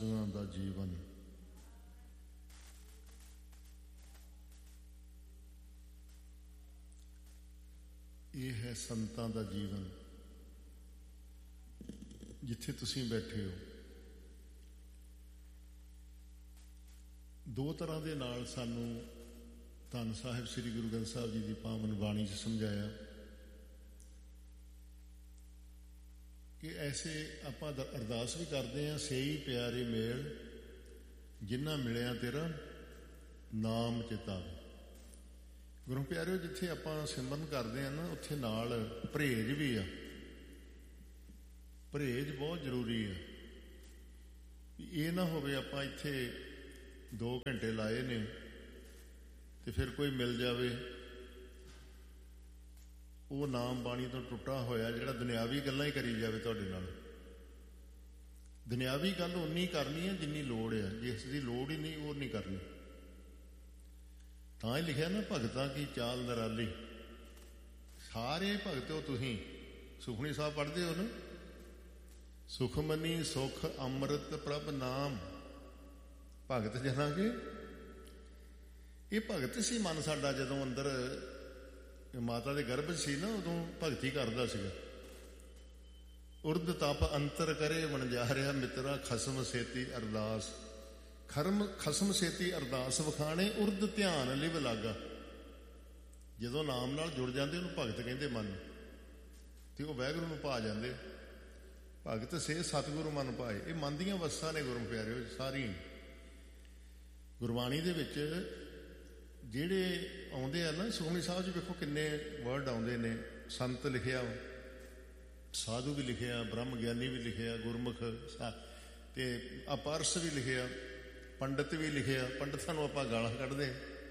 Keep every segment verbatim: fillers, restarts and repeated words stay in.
ਸਾਧੂਆਂ ਦਾ ਜੀਵਨ। ਇਹ ਹੈ ਸੰਤਾਂ ਦਾ ਜੀਵਨ। ਜਿੱਥੇ ਤੁਸੀਂ ਬੈਠੇ ਹੋ, ਦੋ ਤਰ੍ਹਾਂ ਦੇ ਨਾਲ ਸਾਨੂੰ ਧੰਨ ਸਾਹਿਬ ਸ੍ਰੀ ਗੁਰੂ ਗ੍ਰੰਥ ਸਾਹਿਬ ਜੀ ਦੀ ਪਾਵਨ ਬਾਣੀ 'ਚ ਸਮਝਾਇਆ ਕਿ ਐਸੇ ਆਪਾਂ ਅਰਦਾਸ ਵੀ ਕਰਦੇ ਹਾਂ, ਸੇਈ ਪਿਆਰੇ ਮੇਲ ਜਿਨ੍ਹਾਂ ਮਿਲਿਆ ਤੇਰਾ ਨਾਮ ਚਿਤਾਵੇ। ਗੁਰੂ ਪਿਆਰਿਓ, ਜਿੱਥੇ ਆਪਾਂ ਸਿਮਰਨ ਕਰਦੇ ਹਾਂ ਨਾ, ਉੱਥੇ ਨਾਲ ਪਰਹੇਜ਼ ਵੀ ਆ। ਪਰਹੇਜ਼ ਬਹੁਤ ਜ਼ਰੂਰੀ ਆ। ਇਹ ਨਾ ਹੋਵੇ ਆਪਾਂ ਇੱਥੇ ਦੋ ਘੰਟੇ ਲਾਏ ਨੇ ਤੇ ਫਿਰ ਕੋਈ ਮਿਲ ਜਾਵੇ, ਉਹ ਨਾਮ ਬਾਣੀ ਤੋਂ ਟੁੱਟਾ ਹੋਇਆ ਜਿਹੜਾ ਦੁਨਿਆਵੀ ਗੱਲਾਂ ਹੀ ਕਰੀ ਜਾਵੇ ਤੁਹਾਡੇ ਨਾਲ। ਦੁਨਿਆਵੀ ਗੱਲ ਉਨੀ ਕਰਨੀ ਹੈ ਜਿੰਨੀ ਲੋੜ ਆ, ਜਿਸ ਦੀ ਲੋੜ ਹੀ ਨਹੀਂ ਉਹ ਨਹੀਂ ਕਰਨੀ। ਤਾਂ ਹੀ ਲਿਖਿਆ ਨਾ, ਭਗਤਾਂ ਕੀ ਚਾਲ ਨਿਰਾਲੀ। ਸਾਰੇ ਭਗਤ ਹੋ ਤੁਸੀਂ। ਸੁਖਮਨੀ ਸਾਹਿਬ ਪੜ੍ਹਦੇ ਹੋ ਨਾ, ਸੁਖਮਨੀ ਸੁਖ ਅੰਮ੍ਰਿਤ ਪ੍ਰਭ ਨਾਮ। ਭਗਤ ਜਨਾਂ ਕੇ ਇਹ ਭਗਤ ਸੀ ਮਨ ਸਾਡਾ। ਜਦੋਂ ਅੰਦਰ ਮਾਤਾ ਦੇ ਗਰਭ 'ਚ ਸੀ ਨਾ, ਉਦੋਂ ਭਗਤੀ ਕਰਦਾ ਸੀਗਾ। ਉਰਦ ਤਪ ਅੰਤਰ ਕਰੇ ਵਣਜਾਰਿਆ ਮਿੱਤਰਾ, ਖਸਮ ਸੇਤੀ ਅਰਦਾਸ। ਖਰਮ ਖਸਮ ਸੇਤੀ ਅਰਦਾਸ ਵਖਾਣੇ, ਉਰਦ ਧਿਆਨ ਲਿਵ ਲਾਗਾ। ਜਦੋਂ ਨਾਮ ਨਾਲ ਜੁੜ ਜਾਂਦੇ ਉਹਨੂੰ ਭਗਤ ਕਹਿੰਦੇ ਮਨ, ਤੇ ਉਹ ਵਾਹਿਗੁਰੂ ਨੂੰ ਭਾ ਜਾਂਦੇ। ਭਗਤ ਸੇ ਸਤਿਗੁਰੂ ਮਨ ਪਾਏ। ਇਹ ਮਨ ਦੀਆਂ ਵਸਤਾਂ ਨੇ ਗੁਰੂ ਪਿਆਰਿਓ ਸਾਰੀਆਂ। ਗੁਰਬਾਣੀ ਦੇ ਵਿੱਚ ਜਿਹੜੇ ਆਉਂਦੇ ਆ ਨਾ, ਸੁਖਮਨੀ ਸਾਹਿਬ 'ਚ ਵੇਖੋ ਕਿੰਨੇ ਵਰਡ ਆਉਂਦੇ ਨੇ। ਸੰਤ ਲਿਖਿਆ, ਸਾਧੂ ਵੀ ਲਿਖਿਆ, ਬ੍ਰਹਮ ਗਿਆਨੀ ਵੀ ਲਿਖਿਆ, ਗੁਰਮੁਖ ਤੇ ਅਪਰਸ ਵੀ ਲਿਖਿਆ, ਪੰਡਤ ਵੀ ਲਿਖਿਆ। ਪੰਡਤਾਂ ਨੂੰ ਆਪਾਂ ਗਾਲਾਂ ਕੱਢਦੇ।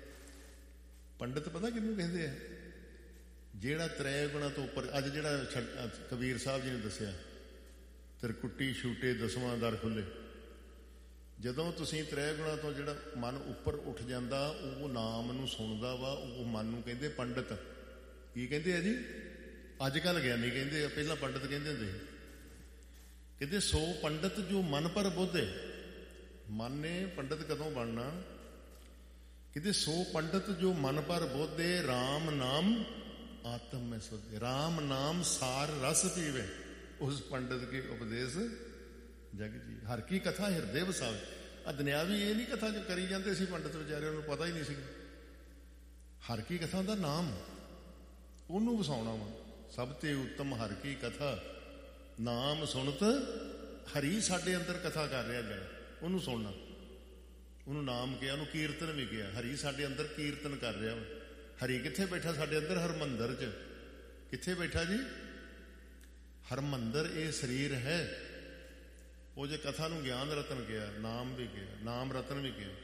ਪੰਡਤ ਪਤਾ ਕਿਹਨੂੰ ਕਹਿੰਦੇ ਆ? ਜਿਹੜਾ ਤ੍ਰੈ ਗੁਣਾ ਤੋਂ ਉੱਪਰ। ਅੱਜ ਜਿਹੜਾ ਕਬੀਰ ਸਾਹਿਬ ਜੀ ਨੇ ਦੱਸਿਆ, ਤਿਰਕੁੱਟੀ ਛੂਟੇ ਦਸਵਾਂ ਦਰ ਖੁੱਲੇ। ਜਦੋਂ ਤੁਸੀਂ ਤ੍ਰੈ ਗੁਣਾ ਤੋਂ ਜਿਹੜਾ ਮਨ ਉੱਪਰ ਉੱਠ ਜਾਂਦਾ, ਉਹ ਨਾਮ ਨੂੰ ਸੁਣਦਾ ਵਾ, ਉਹ ਮਨ ਨੂੰ ਕਹਿੰਦੇ ਪੰਡਤ। ਕੀ ਕਹਿੰਦੇ ਆ ਜੀ? ਅੱਜ ਕੱਲ੍ਹ ਗਿਆਨੀ ਕਹਿੰਦੇ ਆ, ਪਹਿਲਾਂ ਪੰਡਤ ਕਹਿੰਦੇ ਹੁੰਦੇ ਸੀ। ਕਹਿੰਦੇ ਸੋ ਪੰਡਤ ਜੋ ਮਨ ਪਰ ਬੋਧੇ। ਮਨ ਨੇ ਪੰਡਤ ਕਦੋਂ ਬਣਨਾ? ਕਹਿੰਦੇ ਸੋ ਪੰਡਤ ਜੋ ਮਨ ਪਰ ਬੋਧੇ, ਰਾਮ ਨਾਮ ਆਤਮ ਮੈਂ ਸੋਧੇ। ਰਾਮ ਨਾਮ ਸਾਰ ਰਸ ਪੀਵੇ, ਉਸ ਪੰਡਤ ਕੇ ਉਪਦੇਸ਼ ਜਗ ਜੀ। ਹਰ ਕੀ ਕਥਾ ਹਿਰਦੇ ਵਸਾਵੇ। ਆ ਦੁਨਿਆਵੀ ਇਹ ਨਹੀਂ ਕਥਾ ਜੋ ਕਰੀ ਜਾਂਦੇ ਸੀ ਪੰਡਤ ਵਿਚਾਰੇ, ਉਹਨੂੰ ਪਤਾ ਹੀ ਨਹੀਂ ਸੀ। ਹਰ ਕੀ ਕਥਾ ਦਾ ਨਾਮ, ਉਹਨੂੰ ਵਸਾਉਣਾ ਵਾ। ਸਭ ਤੇ ਉੱਤਮ ਹਰ ਕੀ ਕਥਾ, ਨਾਮ ਸੁਣਤ ਹਰੀ। ਸਾਡੇ ਅੰਦਰ ਕਥਾ ਕਰ ਰਿਹਾ ਜਿਹੜਾ, ਉਹਨੂੰ ਸੁਣਨਾ। ਉਹਨੂੰ ਨਾਮ ਕਿਹਾ, ਉਹਨੂੰ ਕੀਰਤਨ ਵੀ ਕਿਹਾ। ਹਰੀ ਸਾਡੇ ਅੰਦਰ ਕੀਰਤਨ ਕਰ ਰਿਹਾ ਵਾ। ਹਰੀ ਕਿੱਥੇ ਬੈਠਾ? ਸਾਡੇ ਅੰਦਰ ਹਰਮੰਦਰ 'ਚ। ਕਿੱਥੇ ਬੈਠਾ ਜੀ? ਹਰਮੰਦਰ ਇਹ ਸਰੀਰ ਹੈ। ਉਹ ਜੇ ਕਥਾ ਨੂੰ ਗਿਆਨ ਰਤਨ ਕਿਹਾ, ਨਾਮ ਵੀ ਕਿਹਾ, ਨਾਮ ਰਤਨ ਵੀ ਕਿਹਾ।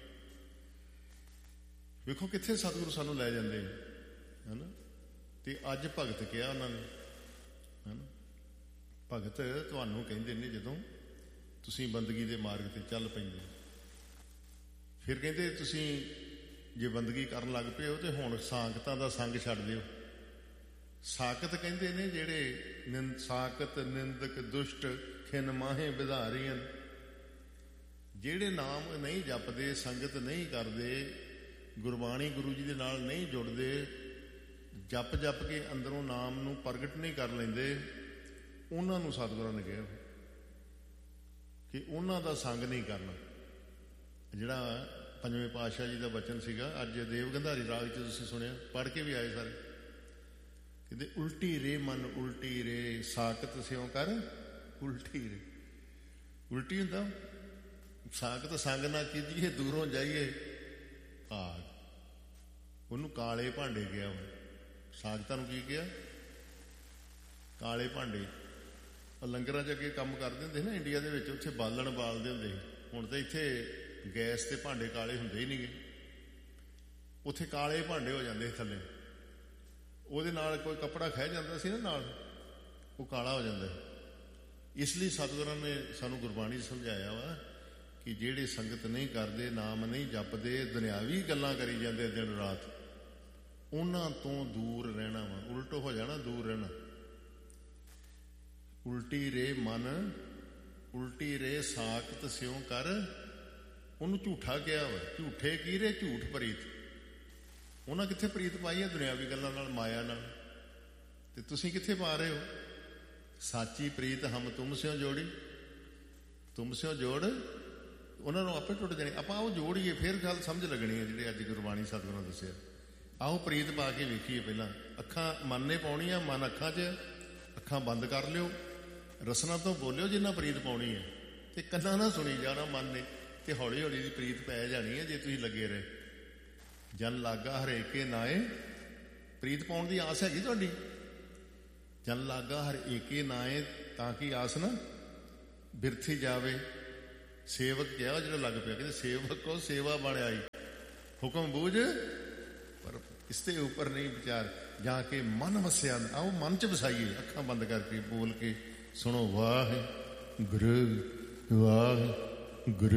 ਵੇਖੋ ਕਿੱਥੇ ਸਤਿਗੁਰੂ ਸਾਨੂੰ ਲੈ ਜਾਂਦੇ ਹੈ ਨਾ। ਤੇ ਅੱਜ ਭਗਤ ਕਿਹਾ ਉਹਨਾਂ ਨੇ, ਹੈ ਨਾ। ਭਗਤ ਤੁਹਾਨੂੰ ਕਹਿੰਦੇ ਨੇ ਜਦੋਂ ਤੁਸੀਂ ਬੰਦਗੀ ਦੇ ਮਾਰਗ ਤੇ ਚੱਲ ਪੈਂਦੇ। ਫਿਰ ਕਹਿੰਦੇ ਤੁਸੀਂ ਜੇ ਬੰਦਗੀ ਕਰਨ ਲੱਗ ਪਏ ਹੋ ਤੇ ਹੁਣ ਸਾਕਤਾਂ ਦਾ ਸੰਗ ਛੱਡ ਦਿਓ। ਸਾਕਤ ਕਹਿੰਦੇ ਨੇ ਜਿਹੜੇ ਨਿੰਦ ਸਾਕਤ ਨਿੰਦਕ ਦੁਸ਼ਟ ਖਿਨ ਮਾਹੇ ਵਿਧਾਰੀਆਂ। ਜਿਹੜੇ ਨਾਮ ਨਹੀਂ ਜਪਦੇ, ਸੰਗਤ ਨਹੀਂ ਕਰਦੇ, ਗੁਰਬਾਣੀ ਗੁਰੂ ਜੀ ਦੇ ਨਾਲ ਨਹੀਂ ਜੁੜਦੇ, ਜਪ ਜਪ ਕੇ ਅੰਦਰੋਂ ਨਾਮ ਨੂੰ ਪ੍ਰਗਟ ਨਹੀਂ ਕਰ ਲੈਂਦੇ, ਉਹਨਾਂ ਨੂੰ ਸਤਿਗੁਰਾਂ ਨੇ ਕਿਹਾ ਕਿ ਉਹਨਾਂ ਦਾ ਸੰਗ ਨਹੀਂ ਕਰਨਾ। ਜਿਹੜਾ ਪੰਜਵੇਂ ਪਾਤਸ਼ਾਹ ਜੀ ਦਾ ਵਚਨ ਸੀਗਾ, ਅੱਜ ਦੇਵ ਗੰਧਾਰੀ ਰਾਗ 'ਚ ਤੁਸੀਂ ਸੁਣਿਆ, ਪੜ੍ਹ ਕੇ ਵੀ ਆਏ ਸਾਰੇ। ਕਹਿੰਦੇ ਉਲਟੀ ਰੇ ਮਨ ਉਲਟੀ ਰੇ, ਸਾਕਤ ਸਿਉ ਕਰ ਉਲਟੀ ਰੇ। ਉਲਟੀ ਹੁੰਦਾ ਸਾਕਤ ਸੰਗ ਨਾ ਕੀਜੀਏ, ਦੂਰੋਂ ਜਾਈਏ ਭਾਗ। ਉਹਨੂੰ ਕਾਲੇ ਭਾਂਡੇ ਕਿਹਾ। ਸਾਕਤਾਂ ਨੂੰ ਕੀ ਕਿਹਾ? ਕਾਲੇ ਭਾਂਡੇ। ਲੰਗਰਾਂ 'ਚ ਅੱਗੇ ਕੰਮ ਕਰਦੇ ਹੁੰਦੇ ਨਾ ਇੰਡੀਆ ਦੇ ਵਿੱਚ, ਉੱਥੇ ਬਾਲਣ ਬਾਲਦੇ ਹੁੰਦੇ ਸੀ। ਹੁਣ ਤਾਂ ਇੱਥੇ ਗੈਸ ਤੇ ਭਾਂਡੇ ਕਾਲੇ ਹੁੰਦੇ ਹੀ ਨਹੀਂ ਗੇ। ਉੱਥੇ ਕਾਲੇ ਭਾਂਡੇ ਹੋ ਜਾਂਦੇ ਸੀ ਥੱਲੇ। ਉਹਦੇ ਨਾਲ ਕੋਈ ਕੱਪੜਾ ਖਹਿ ਜਾਂਦਾ ਸੀ ਨਾ ਨਾਲ, ਉਹ ਕਾਲਾ ਹੋ ਜਾਂਦਾ। ਇਸ ਲਈ ਸਤਿਗੁਰਾਂ ਨੇ ਸਾਨੂੰ ਗੁਰਬਾਣੀ ਸਮਝਾਇਆ ਵਾ ਕਿ ਜਿਹੜੇ ਸੰਗਤ ਨਹੀਂ ਕਰਦੇ, ਨਾਮ ਨਹੀਂ ਜਪਦੇ, ਦੁਨਿਆਵੀ ਗੱਲਾਂ ਕਰੀ ਜਾਂਦੇ ਦਿਨ ਰਾਤ, ਉਹਨਾਂ ਤੋਂ ਦੂਰ ਰਹਿਣਾ ਵਾ। ਉਲਟ ਹੋ ਜਾਣਾ, ਦੂਰ ਰਹਿਣਾ। ਉਲਟੀ ਰੇ ਮਨ ਉਲਟੀ ਰੇ ਸਾਖਤ ਸਿਉ ਕਰ, ਉਹਨੂੰ ਝੂਠਾ ਕਿਹਾ ਵਾ। ਝੂਠੇ ਕੀ ਰੇ, ਝੂਠ ਪ੍ਰੀਤ। ਉਹਨਾਂ ਕਿੱਥੇ ਪ੍ਰੀਤ ਪਾਈ ਹੈ ਦੁਨਿਆਵੀ ਗੱਲਾਂ ਨਾਲ, ਮਾਇਆ ਨਾਲ, ਤੇ ਤੁਸੀਂ ਕਿੱਥੇ ਪਾ ਰਹੇ ਹੋ? ਸਾਚੀ ਪ੍ਰੀਤ ਹਮ ਤੁਮ ਸਿਓ ਜੋੜੀ, ਤੁਮ ਸਿਓ ਜੋੜ, ਉਹਨਾਂ ਨੂੰ ਆਪੇ ਟੁੱਟ ਜਾਣੀ। ਆਪਾਂ ਉਹ ਜੋੜੀਏ, ਫਿਰ ਗੱਲ ਸਮਝ ਲੱਗਣੀ ਹੈ ਜਿਹੜੇ ਅੱਜ ਗੁਰਬਾਣੀ ਸਤਿਗੁਰਾਂ ਨੇ ਦੱਸਿਆ। ਆਓ ਪ੍ਰੀਤ ਪਾ ਕੇ ਵੇਖੀਏ। ਪਹਿਲਾਂ ਅੱਖਾਂ ਮਨ ਨੇ ਪਾਉਣੀਆਂ, ਮਨ ਅੱਖਾਂ 'ਚ, ਅੱਖਾਂ ਬੰਦ ਕਰ ਲਿਓ, ਰਸਨਾ ਤੋਂ ਬੋਲਿਓ ਜਿੰਨਾ ਪ੍ਰੀਤ ਪਾਉਣੀ ਹੈ, ਤੇ ਕੰਨਾਂ ਨਾਲ ਸੁਣੀ ਜਾਣਾ ਮਨ ਨੇ, ਤੇ ਹੌਲੀ ਹੌਲੀ ਦੀ ਪ੍ਰੀਤ ਪੈ ਜਾਣੀ ਹੈ ਜੇ ਤੁਸੀਂ ਲੱਗੇ ਰਹੇ। ਜਨ ਲਾਗਾ ਹਰੇਕੇ ਨਾਏ, ਪ੍ਰੀਤ ਪਾਉਣ ਦੀ ਆਸ ਹੈਗੀ ਤੁਹਾਡੀ? ਜਨ ਲਾਗਾ ਹਰੇਕੇ ਨਾਏ, ਤਾਂ ਕਿ ਆਸ ਨਾ ਬਿਰਥੀ ਜਾਵੇ। ਸੇਵਕ ਕਿਹਾ ਜਿਹੜਾ ਲੱਗ ਪਿਆ, ਕਹਿੰਦੇ ਸੇਵਕ ਕੋ ਸੇਵਾ ਬਣ ਆਈ, ਹੁਕਮ ਬੂਝ ਪਰ ਇਸਤੇ ਉੱਪਰ ਨਹੀਂ ਵਿਚਾਰ, ਜਾ ਕੇ ਮਨ ਵਸਿਆ। ਆਓ ਮਨ 'ਚ ਵਸਾਈਏ, ਅੱਖਾਂ ਬੰਦ ਕਰਕੇ ਬੋਲ ਕੇ ਸੁਣੋ, ਵਾਹਿਗੁਰੂ ਵਾਹਿਗੁਰੂ।